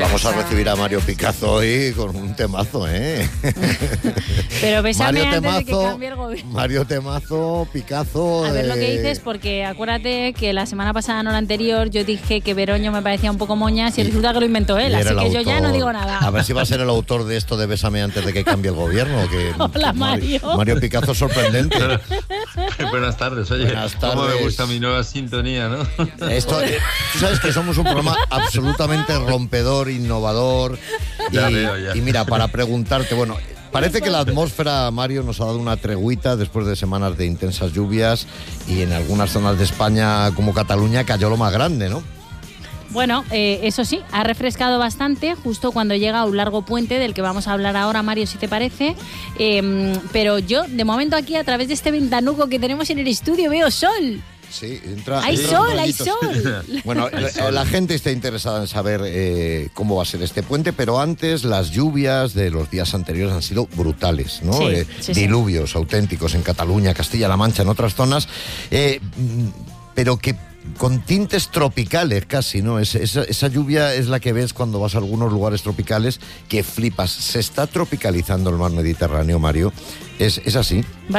Vamos a recibir a Mario Picazo hoy con un temazo, ¿eh? Pero bésame Mario antes de que Temazo, cambie el gobierno. Mario Temazo, Picazo... A ver lo que dices, porque acuérdate que la semana pasada, no la anterior, yo dije que Beroño me parecía un poco moñas y resulta que lo inventó él, y era así que el yo ya no autor. digo nada. A ver si va a ser el autor de esto de Bésame antes de que cambie el gobierno. Hola, Mario. Mario Picazo es sorprendente. Buenas tardes, oye. Buenas Cómo me tardes. gusta mi nueva sintonía, ¿no? Esto, tú sabes que somos un programa absolutamente rompedor, innovador. Ya veo, ya. Y mira, para preguntarte, bueno, parece que la atmósfera, Mario, nos ha dado una tregüita después de semanas de intensas lluvias y en algunas zonas de España, como Cataluña, cayó lo más grande, ¿no? Bueno, eso sí, ha refrescado bastante justo cuando llega un largo puente del que vamos a hablar ahora, Mario, si te parece. Pero yo, de momento aquí, a través de este ventanuco que tenemos en el estudio, veo sol. Sí, entra. ¡Hay entra sol, un hay poquito. sol! Bueno, la gente está interesada en saber cómo va a ser este puente, pero antes las lluvias de los días anteriores han sido brutales, ¿no? Sí, sí. Diluvios auténticos en Cataluña, Castilla-La Mancha, en otras zonas, pero que con tintes tropicales casi, ¿no? Esa lluvia es la que ves cuando vas a algunos lugares tropicales que flipas. Se está tropicalizando el mar Mediterráneo, Mario. ¿Es así?